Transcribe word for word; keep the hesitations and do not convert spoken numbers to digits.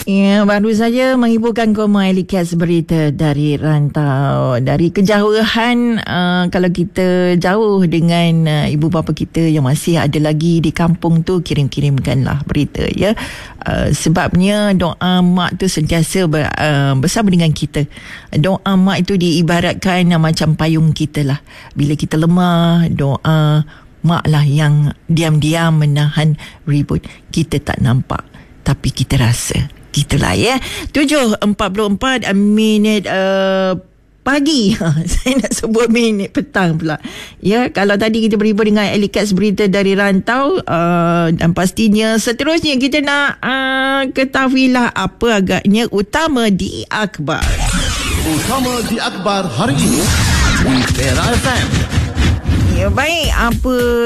Ya, baru saja menghiburkan koma Elicats berita dari rantau. Dari kejauhan, uh, kalau kita jauh dengan uh, ibu bapa kita yang masih ada lagi di kampung tu, kirim-kirimkanlah berita ya. Uh, sebabnya doa mak tu sentiasa ber, uh, bersama dengan kita. Doa mak itu diibaratkan uh, macam payung kita lah. Bila kita lemah, doa mak lah yang diam-diam menahan ribut. Kita tak nampak, tapi kita rasa. Gitulah ya. tujuh empat puluh empat minit uh, pagi. Saya nak sebut minit petang pula. Ya, kalau tadi kita berhibur dengan Elicats berita dari rantau, uh, dan pastinya seterusnya kita nak uh, ketahuilah apa agaknya utama di akhbar. Utama di akhbar hari ini di Era F M. Ya, baik, apa